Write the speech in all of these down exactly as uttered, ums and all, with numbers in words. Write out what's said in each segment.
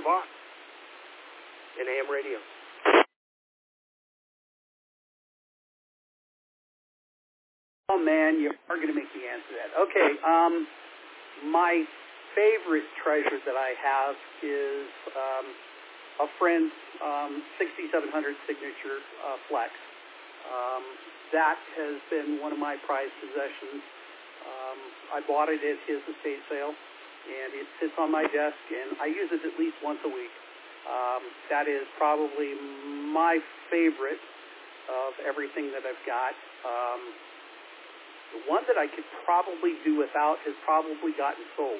Boss in ham radio. Oh, man, you are going to make me answer that. Okay, um, my favorite treasure that I have is um, a friend's um, sixty-seven hundred signature uh, Flex. Um, that has been one of my prized possessions. Um, I bought it at his estate sale, and it sits on my desk, and I use it at least once a week. Um, that is probably my favorite of everything that I've got. Um, the one that I could probably do without has probably gotten sold.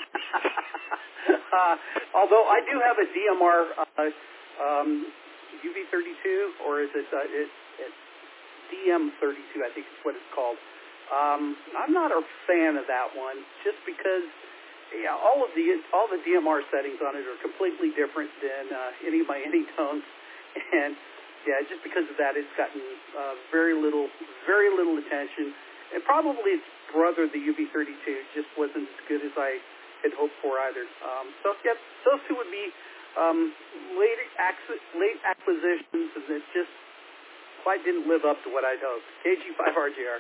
uh, although I do have a D M R uh, um, U V thirty-two, or is it, uh, it it's D M thirty-two, I think is what it's called. Um, I'm not a fan of that one, just because yeah, all of the all the D M R settings on it are completely different than uh, any of my anytones, and yeah, just because of that, it's gotten uh, very little very little attention. And probably its brother, the U V thirty-two, just wasn't as good as I had hoped for either. Um, so, yeah, those two would be um, late, ac- late acquisitions that just quite didn't live up to what I'd hoped. K G five R J R.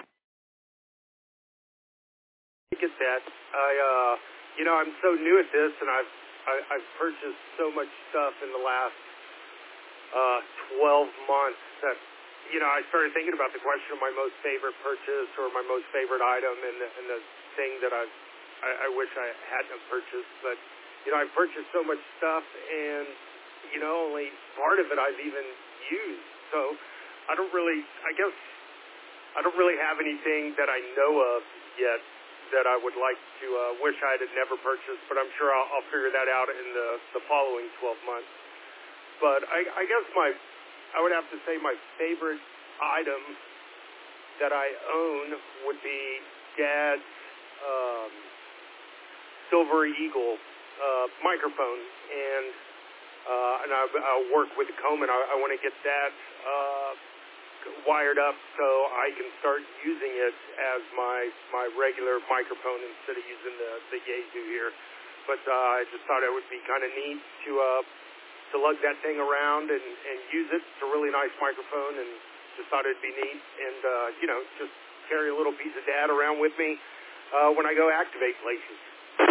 I get that. I, uh, you know, I'm so new at this, and I've I, I've purchased so much stuff in the last uh, twelve months that, you know, I started thinking about the question of my most favorite purchase or my most favorite item, and the, and the thing that I've, I, I wish I hadn't have purchased. But, you know, I've purchased so much stuff, and, you know, only part of it I've even used. So I don't really, I guess, I don't really have anything that I know of yet that I would like to uh, wish I had never purchased, but I'm sure I'll, I'll figure that out in the, the following twelve months. But I, I guess my, I would have to say my favorite item that I own would be Dad's um, Silver Eagle uh, microphone, and uh, and I, I work with Coleman. I, I want to get that uh, wired up so I can start using it as my my regular microphone instead of using the the Yaesu here. But uh, I just thought it would be kind of neat to uh, to lug that thing around and, and use it. It's a really nice microphone, and just thought it'd be neat. And uh, you know, just carry a little piece of Dad around with me uh, when I go activate places.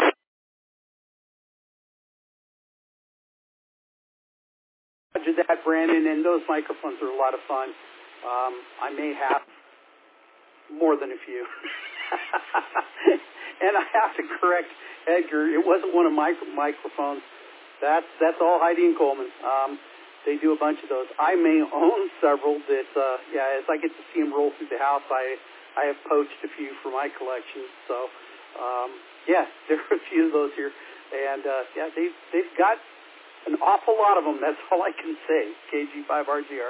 Roger that, Brandon, and those microphones are a lot of fun. Um, I may have more than a few. And I have to correct Edgar. It wasn't one of my microphones. That's that's all Heidi and Coleman. Um, they do a bunch of those. I may own several that, uh, yeah, as I get to see them roll through the house, I I have poached a few for my collection. So, um, yeah, there are a few of those here. And, uh, yeah, they've, they've got an awful lot of them. That's all I can say. K G five R G R.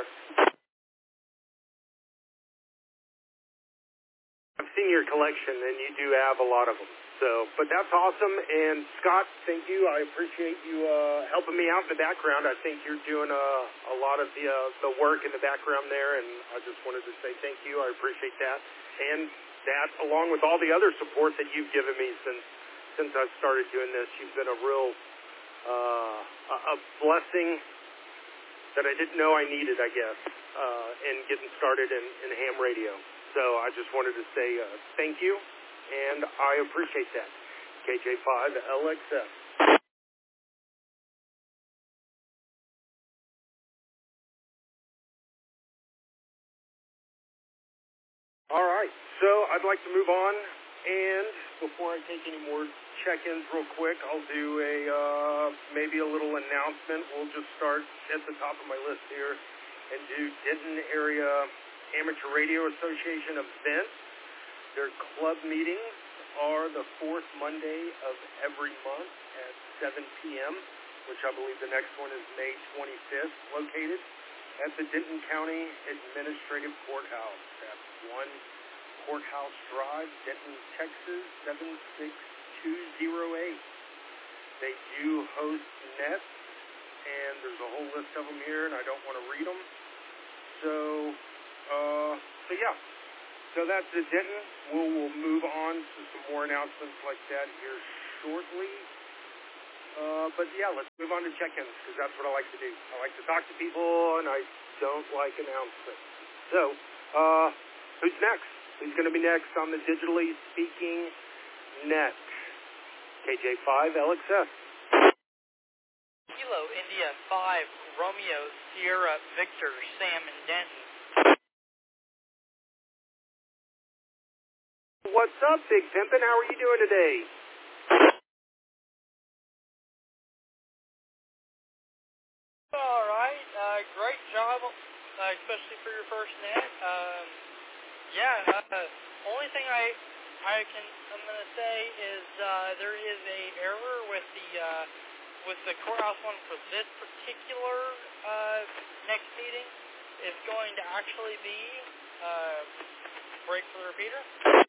I've seen your collection, and you do have a lot of them. So, but that's awesome. And Scott, thank you. I appreciate you uh, helping me out in the background. I think you're doing a, a lot of the uh, the work in the background there, and I just wanted to say thank you. I appreciate that, and that along with all the other support that you've given me since since I've started doing this. You've been a real uh, a, a blessing that I didn't know I needed, I guess, uh, in getting started in, in ham radio. So I just wanted to say uh, thank you, and I appreciate that. K J five L X F. All right, so I'd like to move on, and before I take any more check-ins real quick, I'll do a uh, maybe a little announcement. We'll just start at the top of my list here and do Denton Area Amateur Radio Association events. Their club meetings are the fourth Monday of every month at seven p.m., which I believe the next one is May twenty-fifth, located at the Denton County Administrative Courthouse. That's one Courthouse Drive, Denton, Texas, seven six two zero eight. They do host nets, and there's a whole list of them here, and I don't want to read them. So, uh, so yeah. So that's it, Denton. We'll, we'll move on to some more announcements like that here shortly. Uh, but yeah, let's move on to check-ins because that's what I like to do. I like to talk to people, and I don't like announcements. So, uh, who's next? Who's going to be next on the Digitally Speaking Net? K J five L X S. Kilo India five Romeo Sierra Victor Sam and Denton. What's up, Big Pimpin'? How are you doing today? All right, uh, great job, uh, especially for your first net. Um, yeah, uh, only thing I I can I'm gonna say is uh, there is a error with the uh, with the courthouse one for this particular uh, next meeting. It's going to actually be uh, break for the repeater.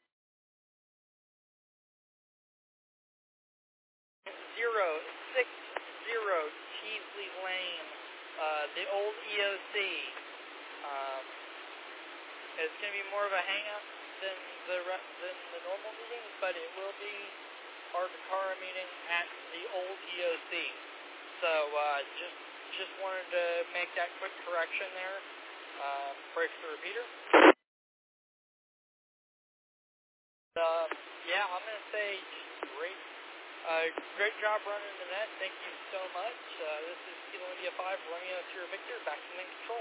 Zero six zero Cheesley Lane, uh, the old E O C. Um, it's going to be more of a hang-up than the re- than the normal meeting, but it will be our Dakara meeting at the old E O C. So uh, just just wanted to make that quick correction there. Uh, break for the repeater. Uh, yeah, I'm going to say just great. Uh, great job running the net. Thank you so much. Uh, this is Kilo India five, Romeo Sierra Victor, back in control.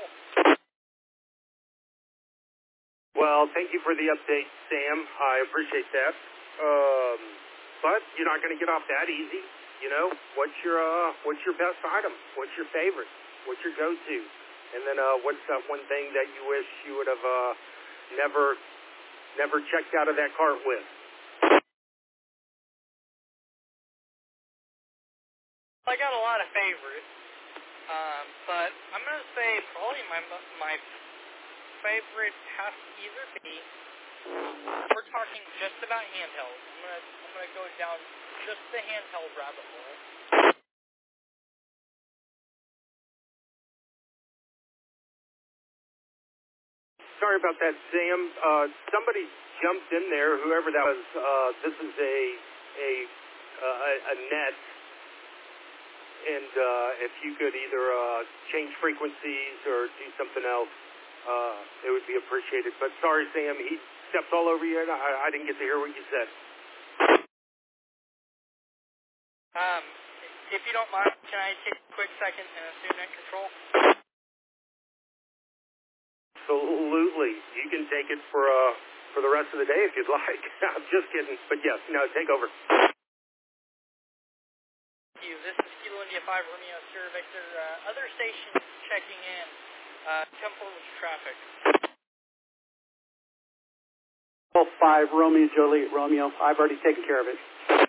Well, thank you for the update, Sam. I appreciate that. Um, but you're not going to get off that easy. You know, what's your uh, what's your best item? What's your favorite? What's your go-to? And then uh, what's that one thing that you wish you would have uh, never never checked out of that cart with? I got a lot of favorites, um, but I'm going to say probably my my favorite has to either be, we're talking just about handhelds. I'm going to I'm going to go down just the handheld rabbit hole. Sorry about that, Sam. Uh, somebody jumped in there, whoever that was. Uh, this is a a uh, a net. And uh, if you could either uh, change frequencies or do something else, uh, it would be appreciated. But sorry, Sam, he stepped all over you, and I, I didn't get to hear what you said. Um, if you don't mind, can I take a quick second and assume net control? Absolutely. You can take it for uh, for the rest of the day if you'd like. I'm just kidding. But yes, no, take over. You. This is Kilo India five, Romeo Sierra Victor. Uh, other stations checking in. Uh, come forward with traffic. five, Romeo, Juliet, Romeo. I've already taken care of it.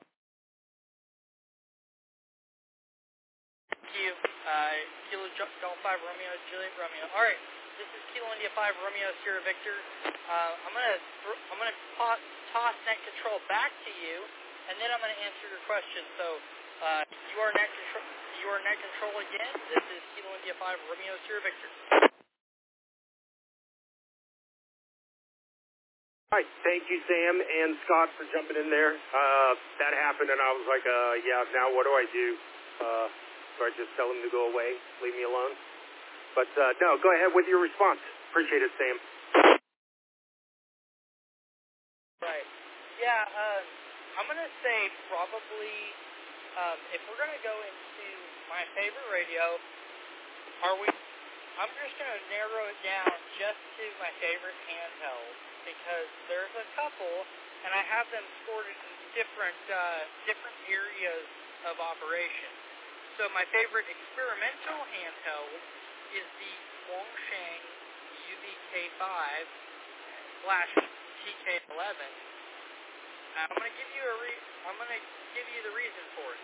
Thank you. Uh, Kilo Golf five, Romeo, Juliet, Romeo. All right. This is Kilo India five, Romeo Sierra Victor. Uh, I'm gonna I'm gonna toss, toss net control back to you, and then I'm gonna answer your question. So. Uh, you are net control. You are net control again. This is Kilo India five, Romeo Sierra Victor. All right, thank you, Sam and Scott, for jumping in there. Uh, that happened, and I was like, uh, yeah, now what do I do? Uh, do I just tell him to go away, leave me alone? But uh, no, go ahead with your response. Appreciate it, Sam. Right. Yeah. Um, I'm gonna say probably. Um, if we're going to go into my favorite radio, are we? I'm just going to narrow it down just to my favorite handheld because there's a couple, and I have them scored in different uh, different areas of operation. So my favorite experimental handheld is the Huangshan U V K five slash T K eleven. I'm going to give you a re I'm going to give you the reason for it.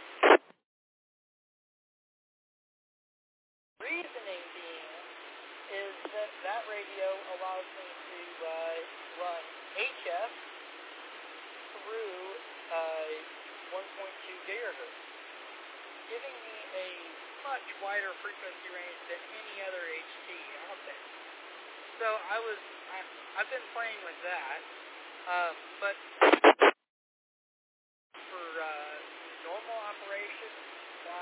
Reasoning being is that that radio allows me to uh, run H F through uh, one point two gigahertz, giving me a much wider frequency range than any other H T out there. So I was I, I've been playing with that, uh, but. For uh, normal operation,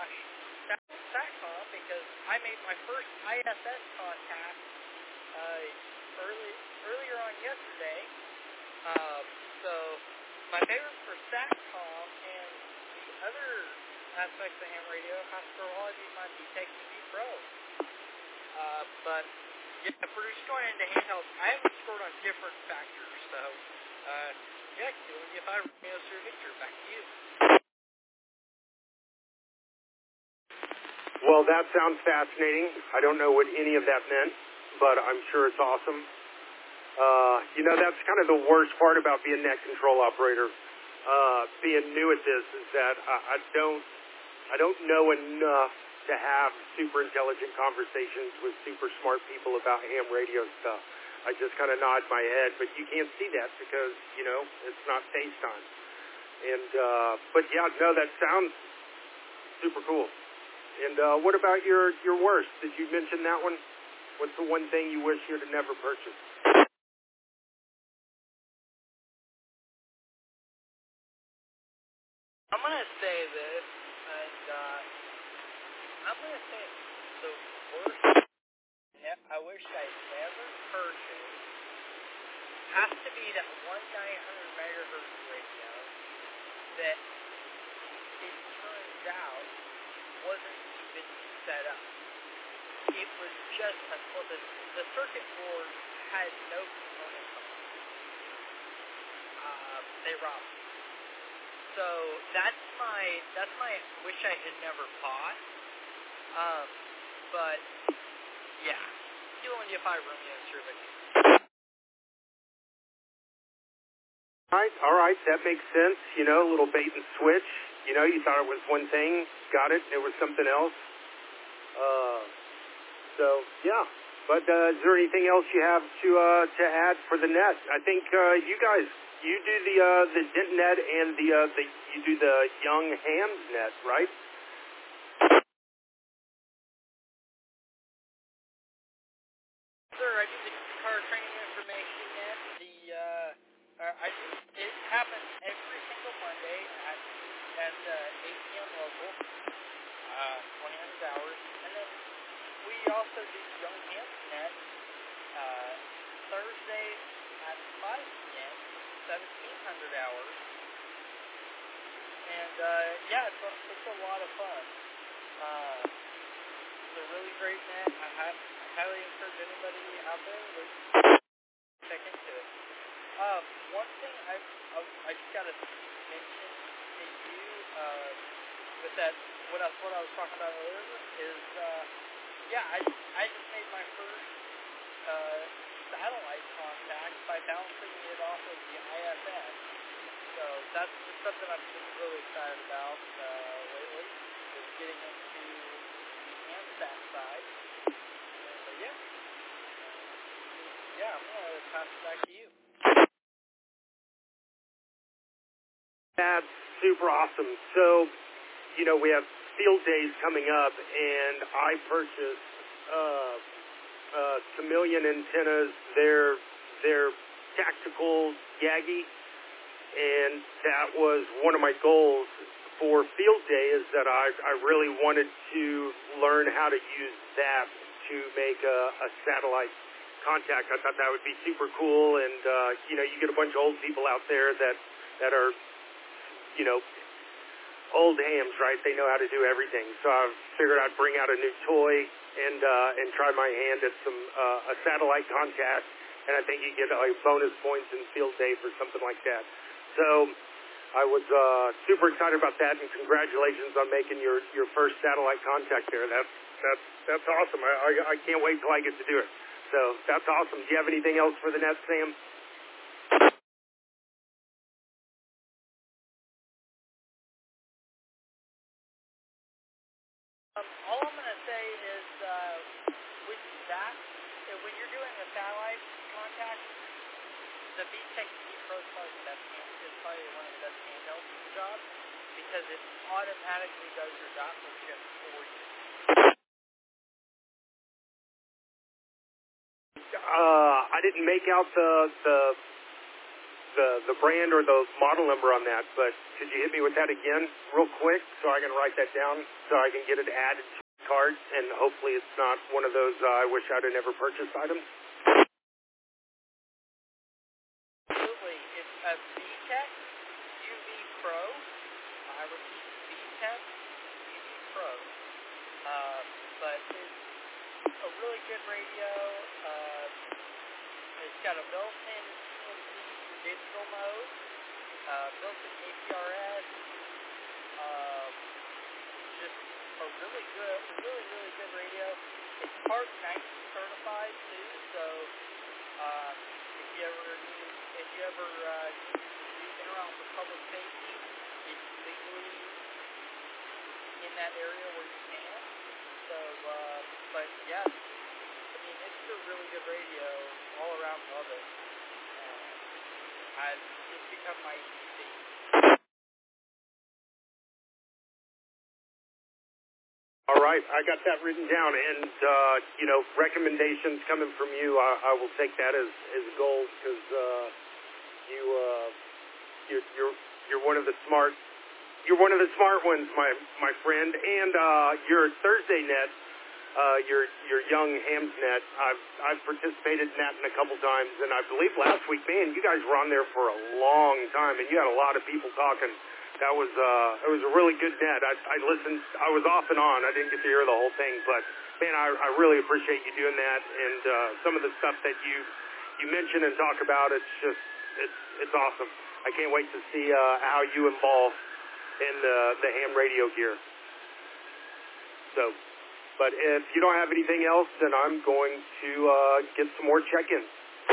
made my first I S S contact uh, early earlier on yesterday. Um, so my favorite for SATCOM and the other aspects of ham radio, Hospitality, might be Tech T V Pro. Uh, but yeah, if we're just going into handhelds, I haven't scored on different factors. So uh, yeah, if I radio Sir Victor, back to you. Well, that sounds fascinating. I don't know what any of that meant, but I'm sure it's awesome. Uh, you know, that's kind of the worst part about being net control operator, uh, being new at this, is that I, I don't, I don't know enough to have super intelligent conversations with super smart people about ham radio stuff. I just kind of nod my head, but you can't see that because, you know, it's not FaceTime. And, uh, but yeah, no, that sounds super cool. And uh, what about your, your worst? Did you mention that one? What's the one thing you wish you'd have never purchased? I'm going to say this, and uh, I'm going to say the worst I wish I never purchased has to be that one nine hundred megahertz radio that it turns out wasn't even set up. It was just a, well, the, the circuit board had no components on it. Uh, they robbed me. So that's my that's my wish I had never bought. Um, but yeah, doing if I run the service. All right, all right, that makes sense. You know, a little bait and switch. You know, you thought it was one thing, got it, it was something else. Uh, so yeah. But uh, is there anything else you have to uh, to add for the net? I think uh, you guys, you do the uh, the Dent net and the uh, the you do the Young Hams net, right? Sir, I do the car training information net. The uh, uh, I do, it happens every single Monday at at uh, eight p.m. local, uh, twenty hundred hours, and then we also do Young Hams net uh, Thursday at five p.m. seventeen hundred hours, and uh, yeah, it's a, it's a lot of fun. Uh, it's a really great net. I, I, I highly encourage anybody out there to check into it. Um, one thing I I, I just gotta mention to you uh, with that what I what I was talking about earlier is uh, yeah I I just made my first uh, satellite contact by bouncing it off of the I S S. So that's just something I've been really excited about uh, lately, is getting into the AMSAT side. And uh, yeah, yeah, I'm gonna pass it back to you. That's super awesome. So, you know, we have field days coming up, and I purchased uh, uh, Chameleon antennas. They're they're tactical Yagi, and that was one of my goals for field day, is that I I really wanted to learn how to use that to make a, a satellite contact. I thought that would be super cool, and uh, you know, you get a bunch of old people out there that that are, you know, old hams, right? They know how to do everything. So I figured I'd bring out a new toy and uh, and try my hand at some uh, a satellite contact, and I think you get like bonus points in field day for something like that. So I was uh, super excited about that, and congratulations on making your, your first satellite contact there. That's that's that's awesome. I, I I can't wait till I get to do it. So that's awesome. Do you have anything else for the net, Sam? Um, all I'm going to say is uh, with that, uh, when you're doing a satellite contact, the VTech T V Pro is probably the best hand, is probably one of the best handhelds in the job, because it automatically does your Doppler shift for you. Uh, I didn't make out the the the the brand or the model number on that, but could you hit me with that again real quick so I can write that down so I can get it added to the cart, and hopefully it's not one of those uh, I wish I'd have never purchased items. Absolutely. It's a VTech U V Pro. I repeat, VTech U V Pro. Uh, but it's a really good radio. Uh, it's got a built-in T M P digital mode, uh, built-in A P R S. Uh, just a really good, really, really good radio. It's part ninety certified too, so uh, if you ever need, if you ever uh, need to use it around for public safety, it's legally in that area where you can. So, uh, but yeah, I mean, it's a really good radio. All around, love it. Uh, I, it's become my E C. All right, I got that written down, and uh, you know, recommendations coming from you, I, I will take that as as gold because uh, you uh, you're, you're you're one of the smart you're one of the smart ones, my my friend, and uh, your Thursday net, uh, your your young hams net. I've I've participated in that in a couple times, and I believe last week, man, you guys were on there for a long time, and you had a lot of people talking. That was uh, it was a really good net. I, I listened. I was off and on. I didn't get to hear the whole thing, but man, I, I really appreciate you doing that. And uh, some of the stuff that you you mention and talk about, it's just it's it's awesome. I can't wait to see uh, how you evolve in the the ham radio gear. So, but if you don't have anything else, then I'm going to uh, get some more check-ins.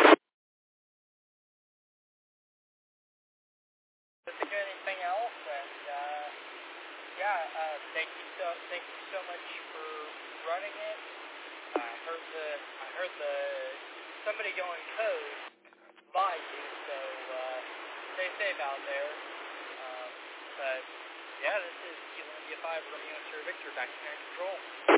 Anything else? And uh, yeah, uh, thank you so thank you so much for running it. I heard the I heard the somebody going code by you, so uh, stay safe out there. Um, but yeah, this is Kilo India five Romeo Sierra Victor back in control.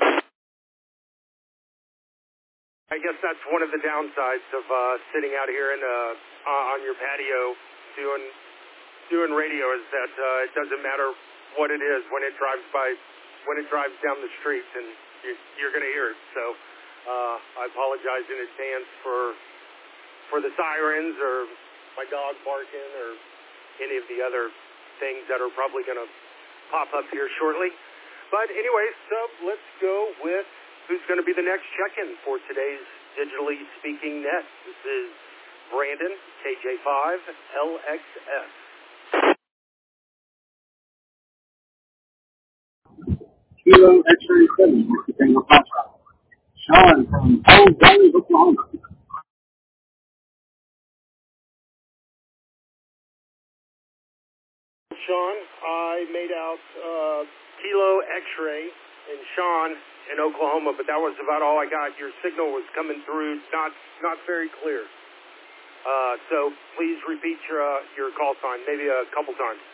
I guess that's one of the downsides of uh, sitting out here in uh, on your patio doing. Doing radio is that uh, it doesn't matter what it is when it drives by, when it drives down the street, and you're, you're going to hear it. So uh, I apologize in advance for for the sirens or my dog barking or any of the other things that are probably going to pop up here shortly. But anyway, so let's go with who's going to be the next check-in for today's Digitally Speaking Net. This is Brandon, K J five L X S. Kilo X-ray seven, Mister Daniel Foxtrot. Sean from Cold Valley, Oklahoma. Sean, I made out uh, Kilo X-ray and Sean in Oklahoma, but that was about all I got. Your signal was coming through not not very clear. Uh, so please repeat your uh, your call sign, maybe a couple times.